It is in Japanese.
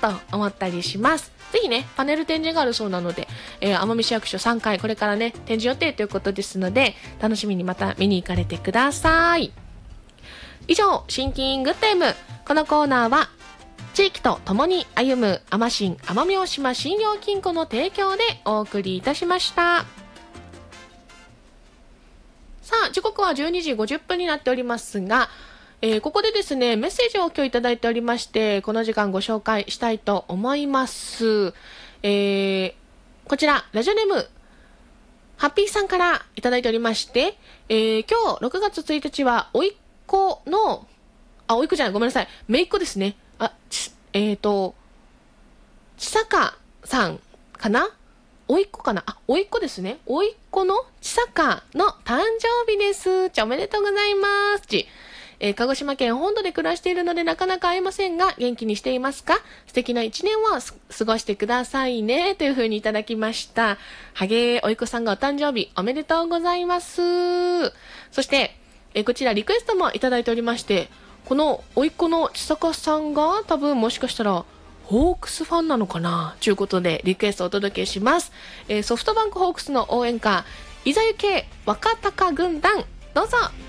と思ったりします。ぜひね、パネル展示があるそうなので、奄美市役所3階、これからね、展示予定ということですので、楽しみにまた見に行かれてください。以上、シンキングタイム。このコーナーは、地域と共に歩む奄新奄美大島信用金庫の提供でお送りいたしました。さあ、時刻は12時50分になっておりますが、ここでですね、メッセージを今日いただいておりまして、この時間ご紹介したいと思います。こちら、ラジオネーム、ハッピーさんからいただいておりまして、今日6月1日は、おいっ子の、おいっ子じゃない、ごめんなさい、めいっ子ですね。ちさかさんかな、おいっ子かな、おいっ子ですね。おいっ子のちさかの誕生日です。おめでとうございます。鹿児島県本土で暮らしているのでなかなか会えませんが、元気にしていますか？素敵な一年を過ごしてくださいね。というふうにいただきました。はげー、おいっ子さんがお誕生日おめでとうございます。そして、こちらリクエストもいただいておりまして、このおいっ子のちさかさんが多分もしかしたらホークスファンなのかなということでリクエストをお届けします。ソフトバンクホークスの応援歌、いざゆけ若鷹軍団、どうぞ。